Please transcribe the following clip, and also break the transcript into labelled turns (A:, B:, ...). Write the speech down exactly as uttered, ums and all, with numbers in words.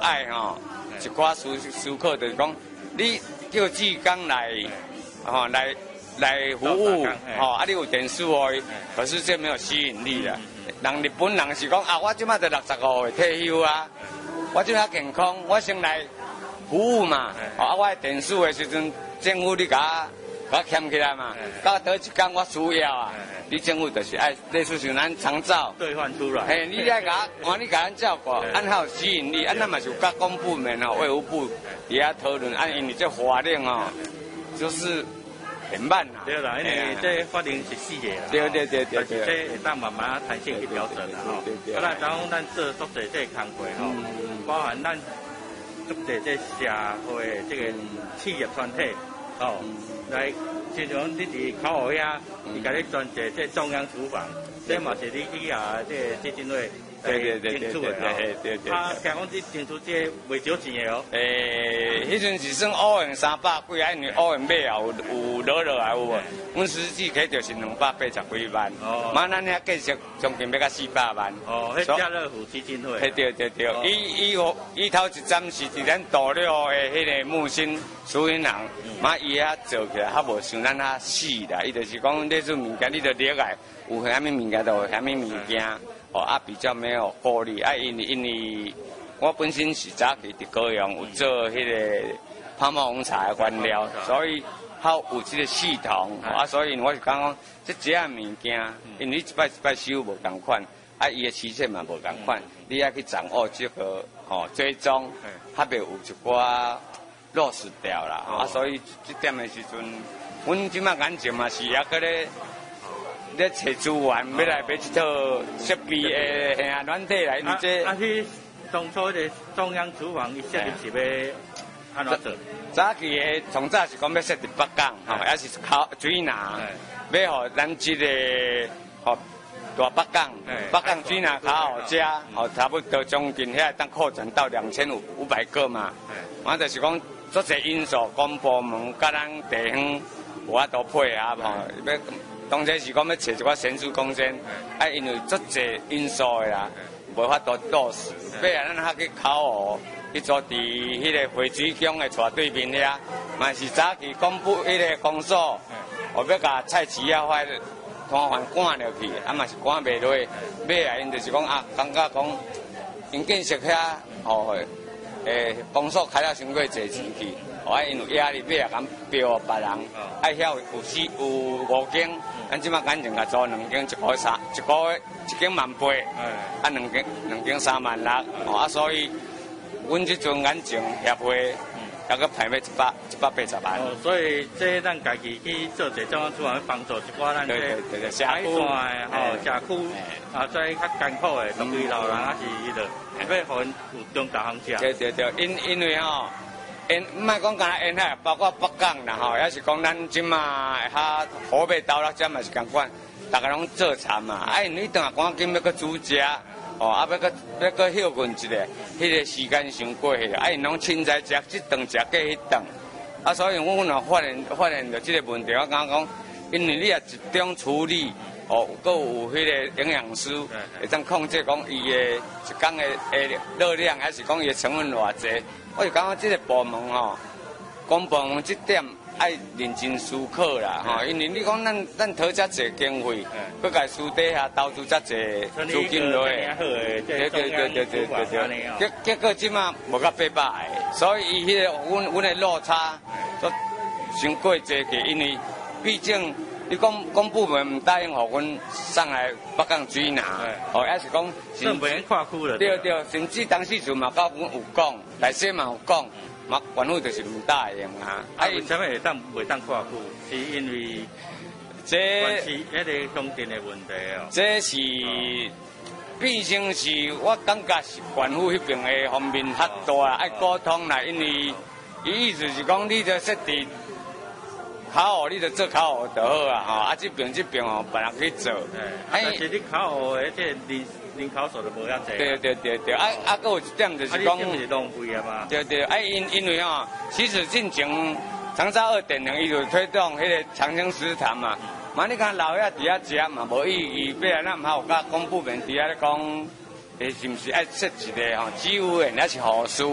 A: 爱吼，一寡思思考就是讲，你叫志工来，吼来来服务，吼啊你有电视哦，可是这没有吸引力啦。人日本人是讲啊，我即马就六十五岁退休啊，我即马健康，我先来服务嘛。啊，我电视的时阵，政府你甲我甲欠起来嘛，到倒一天我需要啊，你政府就是爱类似像咱长照
B: 兑换出来。
A: 嘿，你爱甲我，你甲咱照顾，按好吸引力，按那嘛是有甲公部门哦、卫福部底下讨论，按因为这法令哦，就是很慢啦。
B: 对啦，因为这法令是四个啦。
A: 对对对对
B: 对。但是这会当慢慢弹性去调整啦吼。啊，咱讲咱做足侪这工作吼，包含咱足侪这社会这个企业团体哦，来，就像你伫口号遐，伊甲你专设这中央厨房，这嘛是你去啊这基金会。对对对对对对对对。他听讲这争出这袂少钱的哦。
A: 诶，迄阵是算乌元三百几啊，因为乌元买也有有落落来有无？阮实际起就是两百八十几万。哦。嘛，咱遐计设将近要到四百万。
B: 哦，迄家乐福基金会。
A: 嘿对对对，伊伊伊头一站是伫咱大陆的迄个木星苏云人，嘛伊遐做起来较无像咱遐死啦，伊就是讲那种物件你着了解，有虾米物件就有虾米物件。哦啊，比较没有获利啊，因为因为我本身是早期伫高雄有做迄个泡沫红茶的原料，所以较有即个系统啊，所以我是讲讲这几样物件，因为你一摆一摆收无共款，啊，伊的期限嘛无共款，你要去掌握这个哦追踪，较袂有一寡落实掉啦，啊，所以这点的时阵，阮即摆眼睛嘛是也搁咧。咧找资源，要来买一套设备的吓软体来，你这。
B: 啊，去当初的中央厨房，伊设立是要安怎做？
A: 早期的从早是讲要设伫北港，吼，也是靠水南，要互咱即个吼大北港，北港水南较好食，吼差不多将近遐当扩展到两千五五百个嘛。我就是讲，足侪因素，公部门甲咱地方有法度配合吼，要。当初是讲要找一寡先施公司，啊，因为足侪因素的啦，无法度落实。尾啊，咱还去考湖，去做伫迄个惠水乡的斜对面遐，嘛是早期公布迄个公所，我要甲菜市啊发摊贩赶落去，啊嘛是赶袂落。尾啊，因就是讲啊，感觉讲因建设遐哦，诶，公所开了伤过侪钱去。我因有压力，尾啊敢标别人，爱遐有四有五间，咱即马眼前甲租两间，一个三，一个月一间万八，啊两间两间三万六，哦啊所以，阮即阵眼前协会，还阁排要一百一百八十万。
B: 哦，所以这咱家己去做者中央厨房帮助一寡咱这海线的吼社区，啊在较艰苦的，特别老人啊是迄落，要互因有中大行食。
A: 对对对，因因为吼。沿唔系讲干那沿海，包括北港啦吼，也是讲咱即马哈河北道啦，这嘛是共款，大家拢做餐嘛。哎，你等下赶紧要个煮食，哦，啊要个要个休困一下，迄个时间伤过去了。哎，拢凊彩食，即顿食过迄顿。啊，所以我若发现发现着即个问题，我感觉讲，因为你也集中处理，哦，搁有迄个营养师会当控制讲伊的一工的诶热量，还是讲伊的成分偌济。我就感觉这个部门吼，公部门这点爱认真思考啦吼，因为你讲咱咱讨遮济经费，佮家私底下投资遮济资金落去，对对对对对对对，结结果即马无到八百个，所以伊迄个阮阮的落差，都伤过济个，因为毕竟你讲公部门唔答应互阮送来北港水拿，哦，还是讲
B: 政府跨区了。
A: 对对，甚至当时阵嘛，甲阮有讲，内底嘛有讲，嘛官府就是唔答应啊。
B: 啊，为什么会当袂当跨区？是因为这关系迄个供电的问题哦。
A: 这是毕竟是我感觉是官府迄边的方面较大，爱沟通啦，因为伊意思是讲你着设定。考核你就做考核就好啊，吼！啊，这边这边哦，别人去做。
B: 哎，但是你考核的这人人考手就无遐济。
A: 对对对对，啊啊，搁有一点就是讲，
B: 是浪费啊嘛。对
A: 对，哎，因因为吼，其实进前长沙二点零伊就推动迄个长青食堂嘛，嘛你看老遐伫遐食嘛无意义，要来咱还有甲公部门伫遐咧讲，诶，是毋是爱设一个吼，只有人也是护士。